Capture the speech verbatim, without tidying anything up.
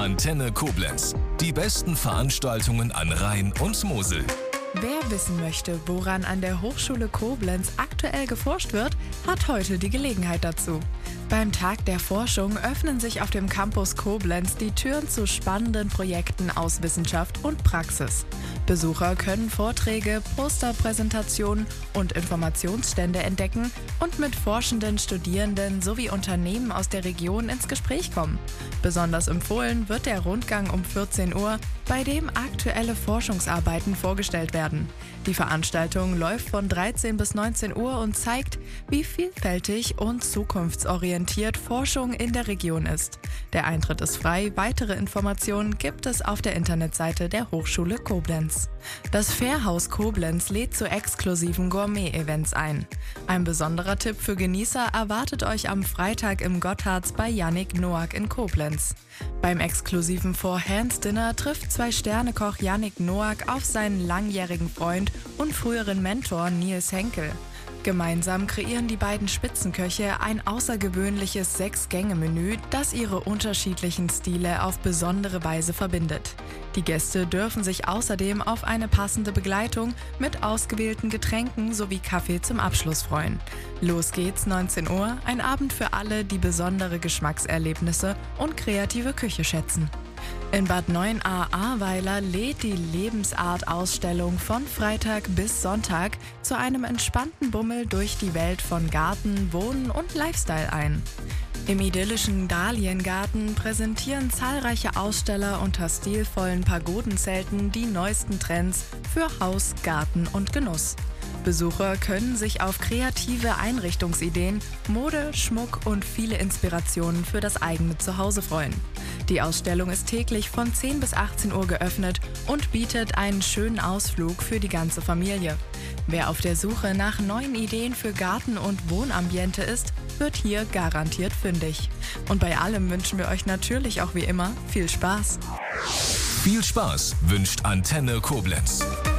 Antenne Koblenz. Die besten Veranstaltungen an Rhein und Mosel. Wer wissen möchte, woran an der Hochschule Koblenz aktuell geforscht wird, hat heute die Gelegenheit dazu. Beim Tag der Forschung öffnen sich auf dem Campus Koblenz die Türen zu spannenden Projekten aus Wissenschaft und Praxis. Besucher können Vorträge, Posterpräsentationen und Informationsstände entdecken und mit forschenden Studierenden sowie Unternehmen aus der Region ins Gespräch kommen. Besonders empfohlen wird der Rundgang um vierzehn Uhr, bei dem aktuelle Forschungsarbeiten vorgestellt werden. Die Veranstaltung läuft von dreizehn bis neunzehn Uhr und zeigt, wie vielfältig und zukunftsorientiert Forschung in der Region ist. Der Eintritt ist frei, weitere Informationen gibt es auf der Internetseite der Hochschule Koblenz. Das Fährhaus Koblenz lädt zu exklusiven Gourmet-Events ein. Ein besonderer Tipp für Genießer erwartet euch am Freitag im Gotthards bei Yannick Noack in Koblenz. Beim exklusiven Four-Hands-Dinner trifft Zwei-Sterne-Koch Yannick Noack auf seinen langjährigen Freund und früheren Mentor Nils Henkel. Gemeinsam kreieren die beiden Spitzenköche ein außergewöhnliches Sechs-Gänge-Menü, das ihre unterschiedlichen Stile auf besondere Weise verbindet. Die Gäste dürfen sich außerdem auf eine passende Begleitung mit ausgewählten Getränken sowie Kaffee zum Abschluss freuen. Los geht's, neunzehn Uhr, ein Abend für alle, die besondere Geschmackserlebnisse und kreative Küche schätzen. In Bad Neuenahr-Ahrweiler lädt die Lebensart-Ausstellung von Freitag bis Sonntag zu einem entspannten Bummel durch die Welt von Garten, Wohnen und Lifestyle ein. Im idyllischen Dahliengarten präsentieren zahlreiche Aussteller unter stilvollen Pagodenzelten die neuesten Trends für Haus, Garten und Genuss. Besucher können sich auf kreative Einrichtungsideen, Mode, Schmuck und viele Inspirationen für das eigene Zuhause freuen. Die Ausstellung ist täglich von zehn bis achtzehn Uhr geöffnet und bietet einen schönen Ausflug für die ganze Familie. Wer auf der Suche nach neuen Ideen für Garten- und Wohnambiente ist, wird hier garantiert fündig. Und bei allem wünschen wir euch natürlich auch wie immer viel Spaß. Viel Spaß wünscht Antenne Koblenz.